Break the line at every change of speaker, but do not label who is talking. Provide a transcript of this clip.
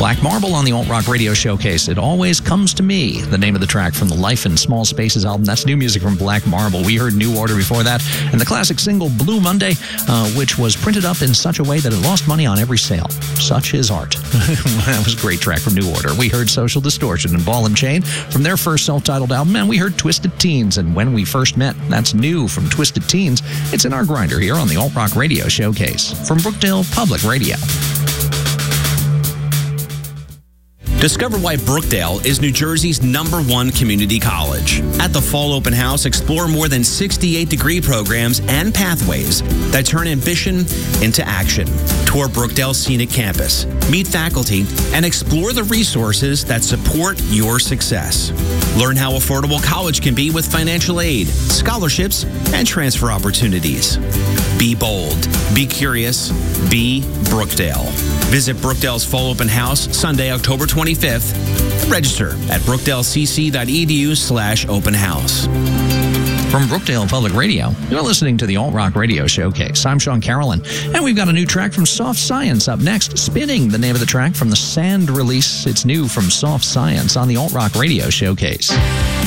Black Marble on the Alt Rock Radio Showcase. It Always Comes to Me, the name of the track from the Life in Small Spaces album. That's new music from Black Marble. We heard New Order before that, and the classic single Blue Monday, which was printed up in such a way that it lost money on every sale. Such is art. That was a great track from New Order. We heard Social Distortion and Ball and Chain from their first self-titled album, and we heard Twisted Teens and When We First Met. That's new from Twisted Teens. It's in our grinder here on the Alt Rock Radio Showcase from Brookdale Public Radio.
Discover why Brookdale is New Jersey's #1 community college. At the Fall Open House, explore more than 68 degree programs and pathways that turn ambition into action. Tour Brookdale's scenic campus, meet faculty, and explore the resources that support your success. Learn how affordable college can be with financial aid, scholarships, and transfer opportunities. Be bold, be curious, be Brookdale. Visit Brookdale's Fall Open House Sunday, October 25th. Register at brookdalecc.edu/open house.
From Brookdale Public Radio, you're listening to the Alt Rock Radio Showcase. I'm Sean Carolyn, and we've got a new track from Soft Science up next. Spinning, the name of the track from the Sand release. It's new from Soft Science on the Alt Rock Radio Showcase.